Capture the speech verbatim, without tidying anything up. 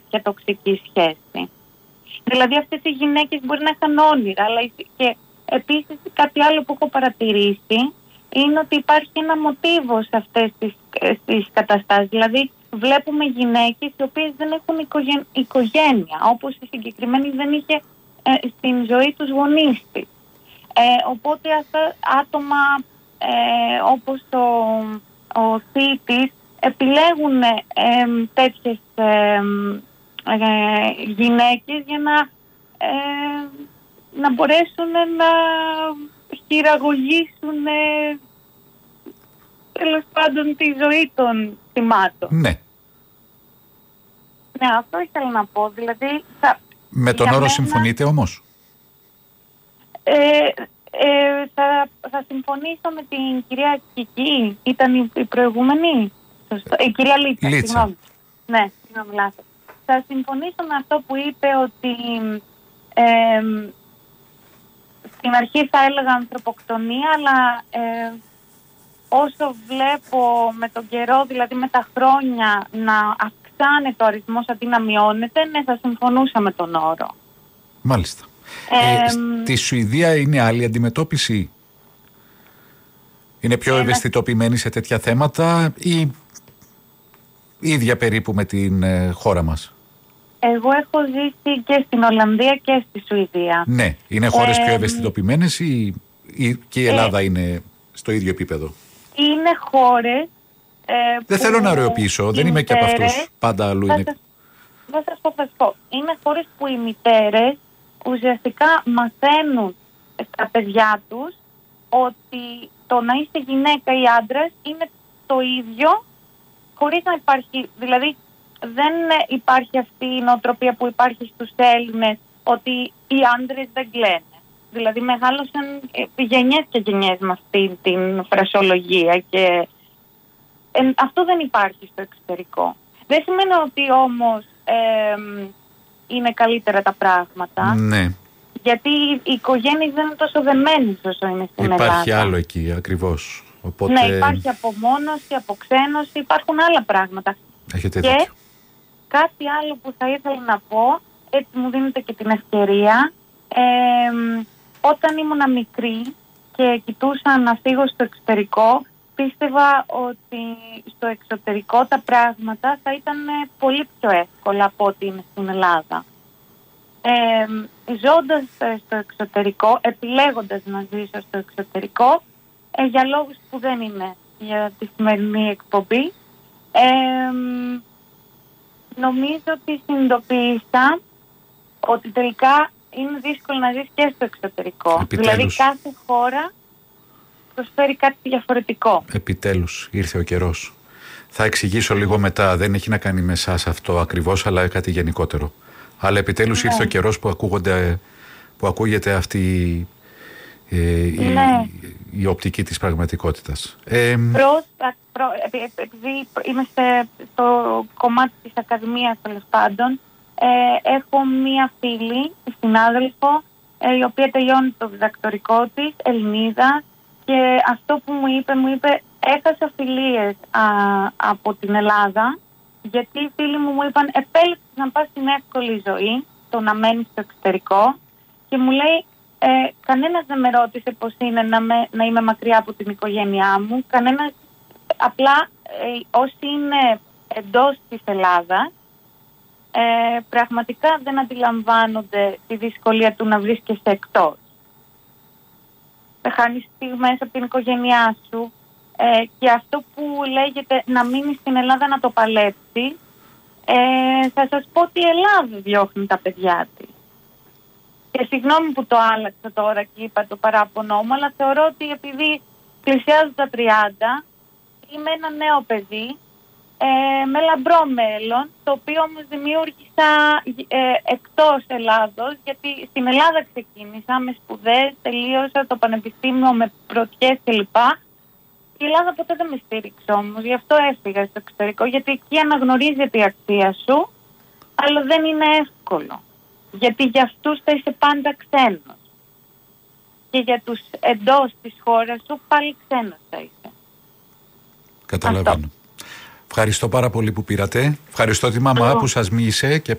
κάποια τοξική σχέση. Δηλαδή αυτές οι γυναίκες μπορεί να είχαν όνειρα, αλλά και επίσης κάτι άλλο που έχω παρατηρήσει είναι ότι υπάρχει ένα μοτίβο σε αυτές τις, τις καταστάσεις. Δηλαδή βλέπουμε γυναίκες οι οποίες δεν έχουν οικογέ, οικογένεια, όπως η συγκεκριμένη δεν είχε ε, στην ζωή τους γονείς της. Ε, οπότε αυτά άτομα ε, όπως ο, ο θήτης επιλέγουν ε, ε, τέτοιες ε, ε, γυναίκες για να, ε, να μπορέσουν να χειραγωγήσουν ε, τέλος πάντων τη ζωή των θυμάτων. Ναι. Ναι, αυτό ήθελα να πω. Δηλαδή, θα, με τον όρο μένα, συμφωνείτε όμως? Ε, ε, θα, θα συμφωνήσω με την κυρία Κική. Ήταν η, η προηγούμενη. Η κυρία Λίτσα. Λίτσα. Συγγνώμη. Ναι, συγγνώμη, λάθος. Θα συμφωνήσω με αυτό που είπε ότι ε, στην αρχή θα έλεγα ανθρωποκτονία, αλλά ε, όσο βλέπω με τον καιρό, δηλαδή με τα χρόνια, να αυξάνεται ο αριθμός αντί να μειώνεται, ναι, θα συμφωνούσα με τον όρο. Μάλιστα. Ε, ε, στη Σουηδία είναι άλλη αντιμετώπιση? Είναι πιο ε, ευαισθητοποιημένη σε τέτοια θέματα ή ίδια περίπου με την ε, χώρα μας? Εγώ έχω ζήσει και στην Ολλανδία και στη Σουηδία. Ναι, είναι χώρες ε, πιο ευαισθητοποιημένες ή, ή και η Ελλάδα ε, είναι στο ίδιο επίπεδο? Είναι χώρες ε, δεν θέλω να ωρεοποιήσω, δεν είμαι και από αυτούς, πάντα αλλού είναι. Θα σας πω, θα σας πω. Είναι χώρες που οι μητέρες ουσιαστικά μαθαίνουν στα παιδιά τους ότι το να είσαι γυναίκα ή άντρας είναι το ίδιο, χωρίς να υπάρχει, δηλαδή δεν υπάρχει αυτή η νοοτροπία που υπάρχει στους Έλληνες ότι οι άντρες δεν κλαίνε. Δηλαδή μεγάλωσαν γενιές και γενιές με αυτή την φρασιολογία και ε, αυτό δεν υπάρχει στο εξωτερικό. Δεν σημαίνει ότι όμως ε, είναι καλύτερα τα πράγματα. Ναι. Γιατί οι οικογένειες δεν είναι τόσο δεμένες όσο είναι στην υπάρχει Ελλάδα. Υπάρχει άλλο εκεί ακριβώς. Οπότε... Ναι, υπάρχει απομόνωση, αποξένωση, υπάρχουν άλλα πράγματα. Έχετε και δίκιο. Κάτι άλλο που θα ήθελα να πω, έτσι μου δίνετε και την ευκαιρία, ε, όταν ήμουν μικρή και κοιτούσα να φύγω στο εξωτερικό, πίστευα ότι στο εξωτερικό τα πράγματα θα ήταν πολύ πιο εύκολα από ό,τι είναι στην Ελλάδα. Ε, ζώντας στο εξωτερικό, επιλέγοντας να ζήσω στο εξωτερικό, ε, για λόγους που δεν είναι για τη σημερινή εκπομπή, ε, νομίζω ότι συνειδητοποίησα ότι τελικά είναι δύσκολο να ζεις και στο εξωτερικό. Επιτέλους. Δηλαδή κάθε χώρα προσφέρει κάτι διαφορετικό. Επιτέλους ήρθε ο καιρός. Θα εξηγήσω λίγο μετά, δεν έχει να κάνει με εσάς αυτό ακριβώς, αλλά κάτι γενικότερο. Αλλά επιτέλους ναι. ήρθε ο καιρός που, ακούγονται, που ακούγεται αυτή ε, ναι. η, η οπτική της πραγματικότητας. Ε, Προς, προ, επειδή είμαι στο κομμάτι της Ακαδημίας τέλος πάντων, ε, έχω μία φίλη, συνάδελφο, ε, η οποία τελειώνει το διδακτορικό της, Ελληνίδα, και αυτό που μου είπε, μου είπε έχασα φιλίες α, από την Ελλάδα, γιατί οι φίλοι μου μου είπαν επέλεξες να πας στην εύκολη ζωή, το να μένεις στο εξωτερικό, και μου λέει ε, κανένας δεν με ρώτησε πώς είναι να, με, να είμαι μακριά από την οικογένειά μου, κανένας, απλά ε, όσοι είναι εντός της Ελλάδας ε, πραγματικά δεν αντιλαμβάνονται τη δυσκολία του να βρίσκεσαι εκτός. Θα χάνεις στιγμές από την οικογένειά σου ε, και αυτό που λέγεται να μείνεις στην Ελλάδα να το παλέψει, ε, θα σας πω ότι η Ελλάδα διώχνει τα παιδιά της. Και συγγνώμη που το άλλαξα τώρα και είπα το παράπονο μου, αλλά θεωρώ ότι επειδή πλησιάζω τα τριάντα, είμαι ένα νέο παιδί ε, με λαμπρό μέλλον, το οποίο όμως δημιούργησα ε, εκτός Ελλάδος, γιατί στην Ελλάδα ξεκίνησα με σπουδές, τελείωσα το πανεπιστήμιο με πρωτιές κλπ. Η Ελλάδα ποτέ δεν με στήριξε όμως, γι' αυτό έφυγα στο εξωτερικό, γιατί εκεί αναγνωρίζεται η αξία σου, αλλά δεν είναι εύκολο. Γιατί για αυτούς θα είσαι πάντα ξένος. Και για τους εντός της χώρας σου πάλι ξένος θα είσαι. Καταλαβαίνω. Αυτό. Ευχαριστώ πάρα πολύ που πήρατε. Ευχαριστώ τη μαμά Εγώ. που σας μίλησε και